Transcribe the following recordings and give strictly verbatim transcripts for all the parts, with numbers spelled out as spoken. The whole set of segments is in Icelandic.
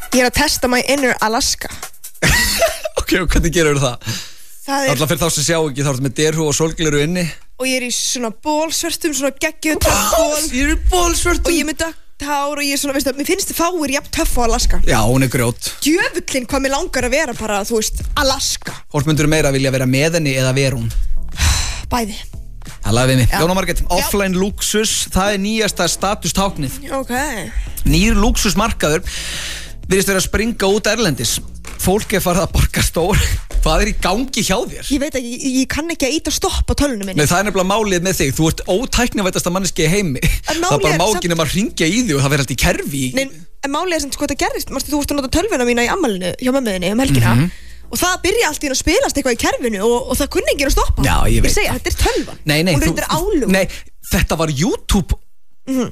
Ég er að testa my inner Alaska. Ok, og hvernig gerur það? Það er Alltaf fyrir þá sem sjá ekki, þá ertu með derhú og sólgleru inni. Og ég er í svona bólsvörtum, svona geggjuð ból. Ég er í bólsvörtum. Og ég er með dökkt hár og ég er svona, veistu, mér finnst þið fáir jafn töff á Alaska. Já, hún er grjót. Djöfullin hvað mér langar að vera bara, þú veist, Alaska. Hvort myndur meira vilja vera með henni eða vera hún? Bæði. Talaðu við mig. Jóna Margrét, offline luxus, það er nýjasta statustáknið. Ok. Nýr luxusmarkaður virðist vera að springa út erlendis. Fólk er farið að borga stór. Hvað er í gangi hjá þér? Ég veit ekki, ég, ég kann ekki að íta stopp á tölunum minni. Nei, það er nefnilega málið með þig. Þú ert ótæknivættasta manneskja í heimi. Það er bara má ekki nema að hringja í því og það verður allt í kerfi. Nei, en málið er sem sko þetta gerist. Mástu, þú vorst að nota tölvuna mína í ammælinu hjá mömmuðinni um helgina. Mm-hmm. Og það byrja allt í að spilast eitthvað í kerfinu og, og það kunni enginn að stoppa. Já, ég veit. Ég segja, þetta er tölvan. Nei, nei, hún þú, reyndar álug. Nei, þetta var YouTube. Mhm.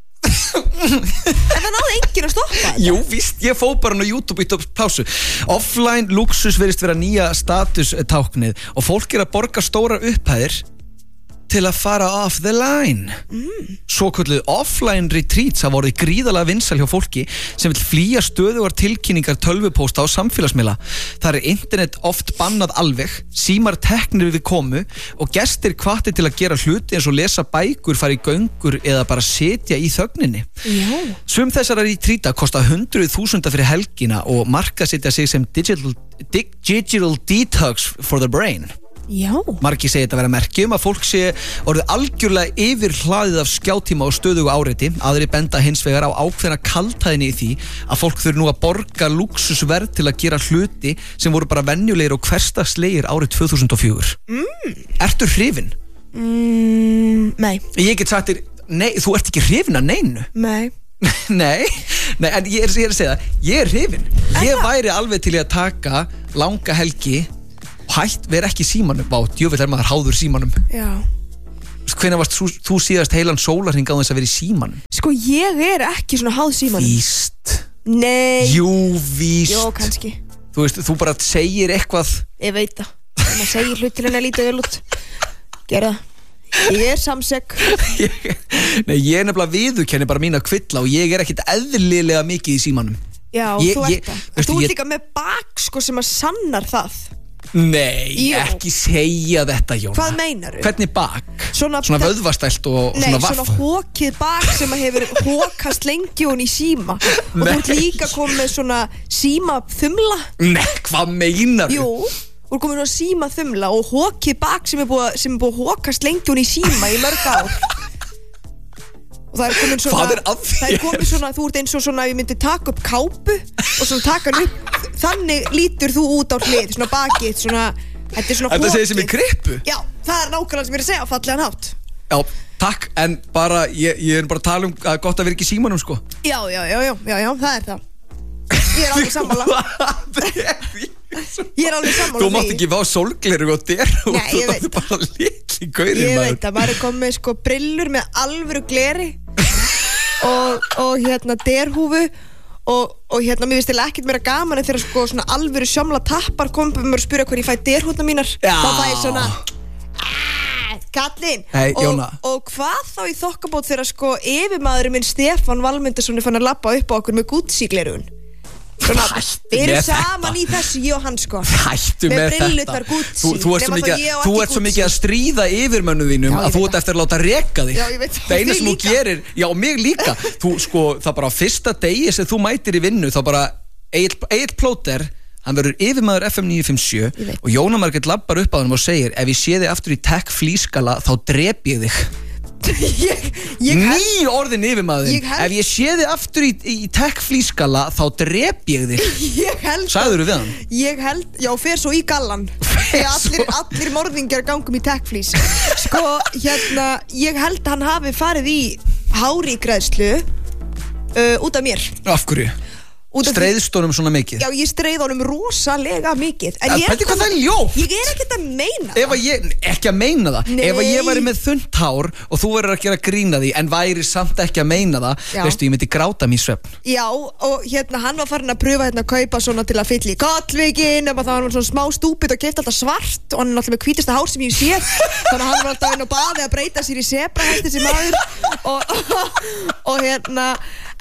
En það náði enginn að stoppa þetta. Jú, víst, ég fó bara á YouTube í pásu. Offline luxus verðist vera nýja statustáknið og fólk er að borga stóra upphæðir til að fara off the line. Mm. Svo kölluð offline retreats hafa orðið gríðarlega vinsæl hjá fólki sem vill flýja stöðugar tilkynningar tölvupósta á samfélagsmiðla. Þar er internet oft bannað alveg, símar teknir við komu og gestir hvattir til að gera hluti eins og lesa bækur, fara í göngur eða bara setja í þögninni. Já. Sum þessara retreata kosta hundruð þúsunda fyrir helgina og markaðssetja sig sem digital, digital detox for the brain. Já. Margir segja þetta vera merki um að fólk sé orðið algjörlega yfir hlaðið af skjátíma og stöðugu áreiti. Aðri benda hins vegar á ákveðna kaldhæðni í því að fólk þurfi nú að borga lúxusverð til að gera hluti sem voru bara venjulegir og hversdagslegir árið tvö þúsund og fjögur. Mm. Ertu hrifin? Mm, nei. Ég get sagt þér, nei, þú ert ekki hrifin að neinu. Nei. Nei, nei, en ég er, ég er að segja það, ég er hrifin. Ég væri alveg til í að taka langa helgi hætt, vera ekki í símanum. Vá, djöfull er maður háður símanum. Já. Hvenær varst þú, þú síðast heilan sólarhring á þess að vera í símanum? Sko, ég er ekki svona háð símanum. Víst. Nei. Jú, víst. Jó, kannski. Þú veist, þú bara segir eitthvað. Ég veit það. Þegar maður segir hlutir en að líta vel út. Gera það. Ég er samsek. Nei, ég er nefnilega viðurkenni bara mín að kvilla og ég er ekkit eðlilega mikið í símanum. Já, ég, þú ert ég, það. veistu, Þú ert ég... líka með bak, sko, sem að sannar það. Nei, Jú. ekki segja þetta, Jóna. Hvað meinaru? Hvernig bak? Svona, svona vöðvastælt og nei, svona vaff? Nei, svona hókið bak sem að hefur hókast lengi hún í síma. Og þú ert líka komið með svona síma þumla. Nei, hvað meinar? Jú, þú ert komið með svona síma þumla og hókið bak sem er búið, sem er búið hókast lengi hún í síma í mörg ár. Og það er komin svona, hvað er að því? Það er komin svona, þú ert eins og svona, ég myndi taka upp kápu og svona taka hann upp, þannig lítur þú út á hlið, svona bakið, svona, þetta er svona hókið. Þetta segir sem í krippu? Já, það er nákvæmlega sem ég er að segja á fallegan hátt. Já, takk, en bara, ég, ég er bara að tala um að gott að vera ekki í símanum, sko. Já, já, já, já, já, já, það er það. Ég er alveg sammála. Ég er alveg sammála því. Þú mátt ekki fá sólgleru og derhú. Nei, ég veit það. Þú bara litli gaurinn, Ég maður. veit að maður er komið sko brillur með alvöru gleri og, og hérna derhúfu og, og hérna mér finnst til ekkert meira gaman en þegar sko svona alvöru sjámla tappar komið mér að spyrja hvernig ég fæ derhútna mínar. Já. Þá fæ ég svona kallinn. Hey, og, Jóna. og hvað þá í þokkabót þegar sko yfirmaðurinn minn Stefán Valmundarson er fann að labba upp á okkur með Gucci-gleraugun. Svona, við erum saman í þessu, ég og hann sko. Hættu með, með brillurnar þetta Gucci. Þú, þú ert svo mikið, þú ert svo mikið að stríða yfirmönnu þínum Já, að þú ert eftir að láta reka þig. Já, ég veit. Það eina Þig sem þú líka. gerir, já, mig líka þú, sko, það bara á fyrsta degi sem þú mætir í vinnu, þá bara Egill Plóter, hann verður yfirmaður F M níu fimm sjö og Jóna Margrét labbar upp á hann og segir, ef ég sé þig aftur í tech flískala þá drep ég þig. ég, ég Ný orðin yfirmaður, Ég held- ef ég sé þig aftur í, í tech flískala þá drep ég þig. Ég held Sagðirðu við hann? Ég held, já, fer svo í gallan Þegar allir, allir morðingjar gangum í techflís Sko, hérna ég held að hann hafi farið í háríkræðslu uh, út af mér Af hverju? Út af því- Streiðst honum svona mikið? Já, ég streið honum rosalega mikið En Ja, ég er pældu hvað það er ljótt. Ég er ekkert að meina Ef að ég, ekki að meina það Nei. Ef að ég væri með þunnt hár og þú verður að gera grína því en væri samt ekki að meina það Já. veistu, ég myndi gráta mér svefn. Já, og hérna hann var farin að pröfa hérna að kaupa svona til að fylla í kollvikin nema það var hann svona smá stúpid og keypti alltaf svart og hann er alltaf með hvítasta hár sem ég sé þannig að hann var alltaf inn á baði að breyta sér í sebra þessi maður og, og, og hérna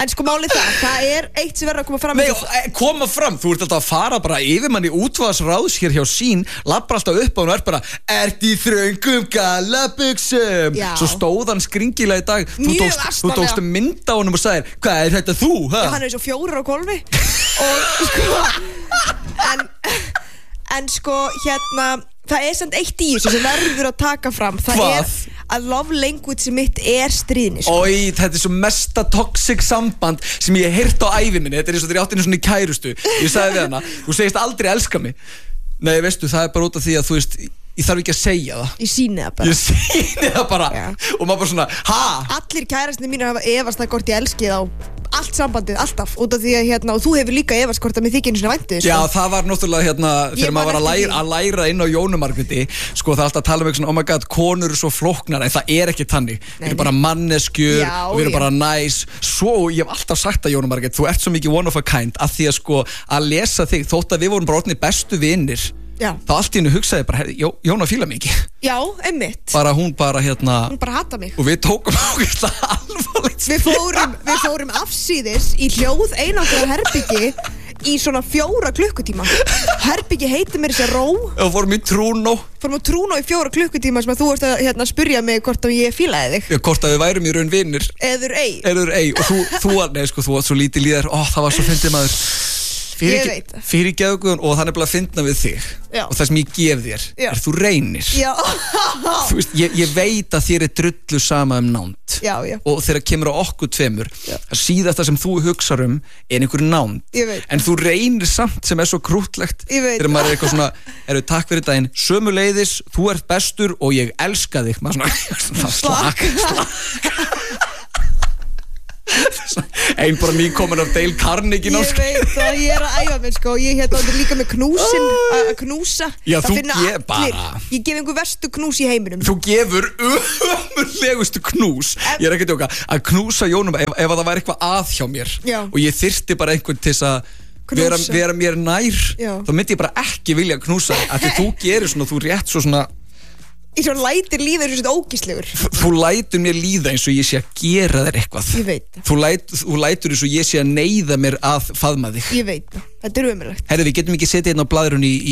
En sko málið það, það er eitt sem verður að koma fram Nei, koma fram, þú ert alltaf að fara bara yfir manni útvaðsráðs hér hjá sín, lappar alltaf upp á hann og er bara ert í þröngum gallabuxum. Já. Svo stóð hann skringilega í dag. Þú Mjög tókst, þú astanlega. tókst mynd á honum og sagðir, hvað er þetta þú? Ha? Já, hann er eins og fjórar á gólfi og sko en, en sko hérna það er samt eitt í þessu sem verður að taka fram. Það Hvað? er að love language mitt er stríðni sko. Ói, þetta er svo mesta toxic samband sem ég hef heyrt á ævi minni. Þetta er eins og þegar ég átti einu svona í kærustu. Ég sagði við hana, þú segist aldrei elska mig. Nei, veistu, það er bara út af því að þú veist, ég þarf ekki að segja það. Ég sýni það bara. Ég sýni það bara. Já. Og maður bara svona, ha? Allir kærastnir mínir hafa efast það hvort ég elski þá allt sambandið, alltaf, út af því að hérna, og þú hefur líka efast hvort að mér þykir einu svona væntu sko. Já, það var náttúrulega hérna Ég þegar maður var man að eftir læra, að læra inn á Jónumargréti, sko það er alltaf að tala um eitthvað svona, oh my god, konur eru svo flóknar, en það er ekki þannig. Við erum nei. bara manneskjur, Já, og við erum já. bara næs. Svo, ég hef alltaf sagt að Jónumargrét, þú ert svo mikið one of a kind, að því að sko að lesa þig, þótt að við vorum bara orðnir bestu vinir, Já. þá allt í hennu hugsaði bara, herri, Jó, Jóna fíla mig ekki. Já, einmitt. Bara hún bara hérna, Hún bara hata mig. og við tókum ákveðlega alvarlegt. Við fórum, við fórum afsíðis í hljóð einangrað herbyggi í svona fjóra klukkutíma. Herbyggi heitir mér þessi ró. Og fórum í Trúnó. Fórum á Trúnó í fjóra klukkutíma sem að þú varst að hérna, spyrja mig hvort að ég fílaði þig. Já, hvort að við værum í raun vinir. Eður ei. Eður ei, og þú, þú, nei sko, þú var svo lítið líðar, ó, það var svo fyndið maður. Ég veit það. Fyrir geðuguðun og það er bara að finna við þig. Já. Og það sem ég gef þér, Já. er þú reynir. Já. Þú veist, ég, ég veit að þér er drullu sama um nánd. Já, já. Og þegar kemur á okkur tveimur, að síðasta sem þú hugsar um er einhver nánd. Ég veit. En þú reynir samt sem er svo krútlegt. Ég veit. Þegar maður er eitthvað svona, eru takk fyrir daginn, sömuleiðis, þú ert bestur og ég elska þig. Maður svona, slak, slak. Einn bara nýkomin af Dale Carnegie Ég námskeið. veit að ég er að æfa mér sko. Ég hérna þetta líka með knúsin að knúsa. Já, Það þú finna ge- allir. bara. Ég gef einhver verstu knús í heiminum. Þú gefur ömurlegustu knús. Ég er ekki að djóka að knúsa Jónum ef, ef að það væri eitthvað að hjá mér. Já. Og ég þyrfti bara einhvern til þess að vera, Knúsa. vera mér nær. Já. Þá myndi ég bara ekki vilja knúsa þig. Af því þú gerir svona, þú rétt svo svona, Í svo lætir líður eins og þetta ógíslegur. þú lætur mér líða eins og ég sé að gera þér eitthvað. Ég veit það. Þú, læt, þú lætur eins og ég sé að neyða mér að faðma þig. Ég veit það. Þetta er umrægt. Herri, við getum ekki setið hérna á blaðrunni í, í